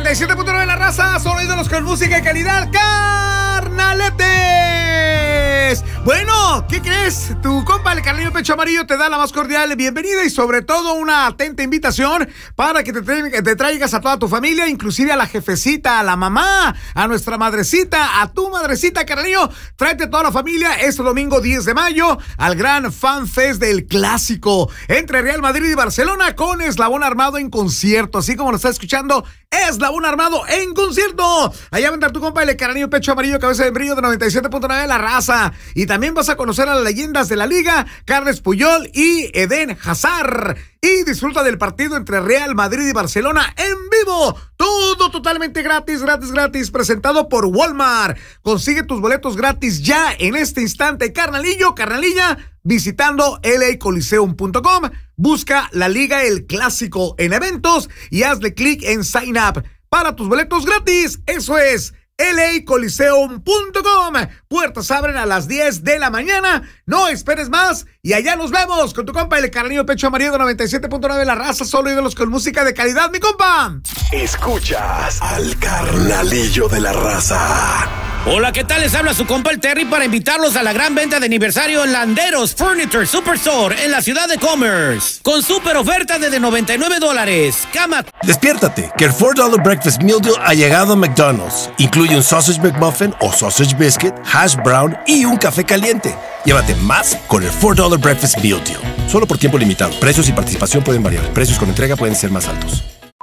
97.9 de la raza, solo ídolos con música de calidad, carnaletes. Bueno, ¿qué crees? Tu compa el Carnalillo Pecho Amarillo te da la más cordial bienvenida y sobre todo una atenta invitación para que te traigas a toda tu familia, inclusive a la jefecita, a la mamá, a nuestra madrecita, a tu madrecita, Carnalillo. Tráete a toda la familia este domingo 10 de mayo al gran Fan Fest del Clásico entre Real Madrid y Barcelona con Eslabón Armado en concierto, así como lo está escuchando, Eslabón Armado en concierto. Allá va a andar tu compa el Carnalillo Pecho Amarillo, cabeza de brillo de 97.9 de la raza. Y también vas a conocer a las leyendas de la liga, Carles Puyol y Eden Hazard. Y disfruta del partido entre Real Madrid y Barcelona en vivo. Todo totalmente gratis, presentado por Walmart. Consigue tus boletos gratis ya en este instante, carnalillo, carnalilla, visitando lacoliseum.com. Busca la Liga El Clásico en eventos y hazle clic en Sign Up para tus boletos gratis. Eso es lacoliseum.com. Puertas abren a las 10 de la mañana. No esperes más y allá nos vemos con tu compa el Carnalillo Pecho Amarillo de 97.9 de la raza, solo ídolos con música de calidad, mi compa. Escuchas al Carnalillo de la raza. Hola, ¿qué tal? Les habla su compa el Terry para invitarlos a la gran venta de aniversario en Landeros Furniture Superstore en la ciudad de Commerce. Con super oferta de $99. Cama. Despiértate, que el $4 Breakfast Meal Deal ha llegado a McDonald's. Incluye un Sausage McMuffin o Sausage Biscuit, Hash Brown y un café caliente. Llévate más con el $4 Breakfast Meal Deal. Solo por tiempo limitado. Precios y participación pueden variar. Precios con entrega pueden ser más altos.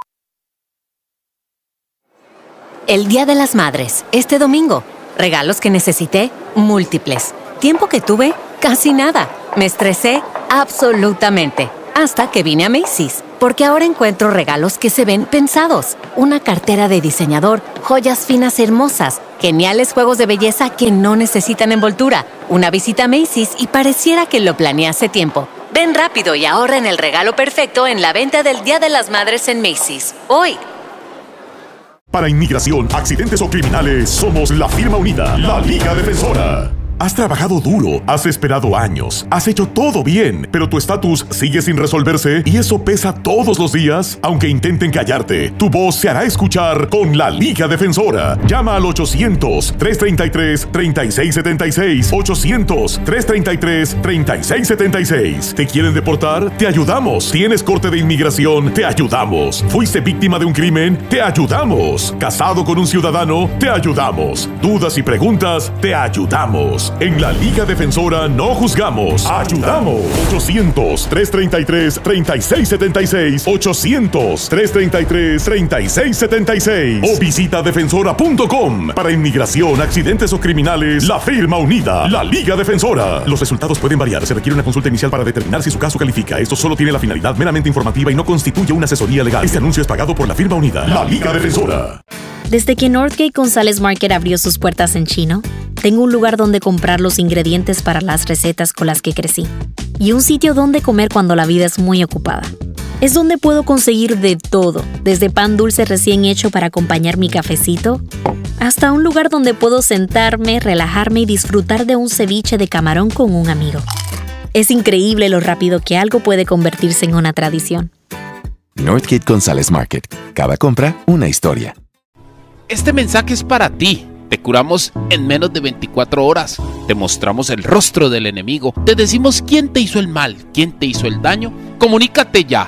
El Día de las Madres, este domingo. Regalos que necesité, múltiples. Tiempo que tuve, casi nada. Me estresé, absolutamente. Hasta que vine a Macy's, porque ahora encuentro regalos que se ven pensados. Una cartera de diseñador, joyas finas hermosas, geniales juegos de belleza que no necesitan envoltura. Una visita a Macy's y pareciera que lo planeé hace tiempo. Ven rápido y ahorra en el regalo perfecto en la venta del Día de las Madres en Macy's. Hoy. Para inmigración, accidentes o criminales, somos la firma unida, la Liga Defensora. Has trabajado duro, has esperado años, has hecho todo bien, pero tu estatus sigue sin resolverse y eso pesa todos los días. Aunque intenten callarte, tu voz se hará escuchar con la Liga Defensora. Llama al 800-333-3676. 800-333-3676. ¿Te quieren deportar? Te ayudamos. ¿Tienes corte de inmigración? Te ayudamos. ¿Fuiste víctima de un crimen? Te ayudamos. ¿Casado con un ciudadano? Te ayudamos. ¿Dudas y preguntas? Te ayudamos. En la Liga Defensora no juzgamos, ayudamos. 800-333-3676. 800-333-3676. O visita defensora.com. Para inmigración, accidentes o criminales, la firma unida, la Liga Defensora. Los resultados pueden variar. Se requiere una consulta inicial para determinar si su caso califica. Esto solo tiene la finalidad meramente informativa y no constituye una asesoría legal. Este anuncio es pagado por la firma unida, la Liga Defensora. Desde que Northgate González Market abrió sus puertas en Chino, tengo un lugar donde comprar los ingredientes para las recetas con las que crecí y un sitio donde comer cuando la vida es muy ocupada. Es donde puedo conseguir de todo, desde pan dulce recién hecho para acompañar mi cafecito, hasta un lugar donde puedo sentarme, relajarme y disfrutar de un ceviche de camarón con un amigo. Es increíble lo rápido que algo puede convertirse en una tradición. Northgate González Market. Cada compra, una historia. Este mensaje es para ti. Te curamos en menos de 24 horas. Te mostramos el rostro del enemigo. Te decimos quién te hizo el mal, quién te hizo el daño. Comunícate ya.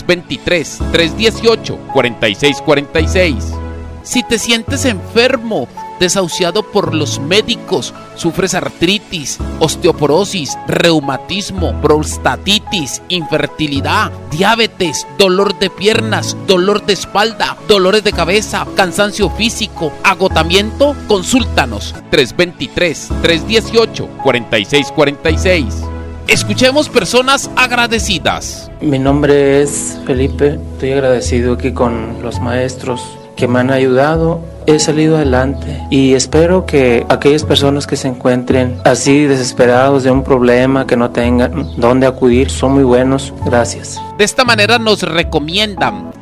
323-318-4646. Si te sientes enfermo, desahuciado por los médicos, sufres artritis, osteoporosis, reumatismo, prostatitis, infertilidad, diabetes, dolor de piernas, dolor de espalda, dolores de cabeza, cansancio físico, agotamiento, consúltanos. 323-318-4646. Escuchemos personas agradecidas. Mi nombre es Felipe. Estoy agradecido aquí con los maestros que me han ayudado. He salido adelante y espero que aquellas personas que se encuentren así desesperados de un problema, que no tengan dónde acudir, son muy buenos. Gracias. De esta manera nos recomiendan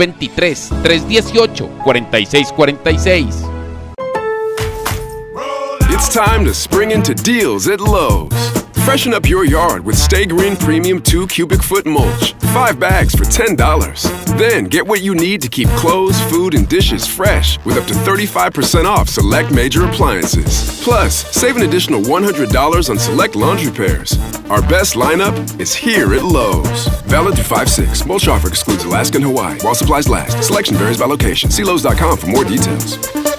323-318-4646. It's time to spring into deals at Lowe's. Freshen up your yard with Stay Green Premium 2 Cubic Foot Mulch. 5 bags for $10. Then get what you need to keep clothes, food, and dishes fresh with up to 35% off select major appliances. Plus, save an additional $100 on select laundry pairs. Our best lineup is here at Lowe's. Valid through 5/6. Mulch offer excludes Alaska and Hawaii. While supplies last. Selection varies by location. See Lowe's.com for more details.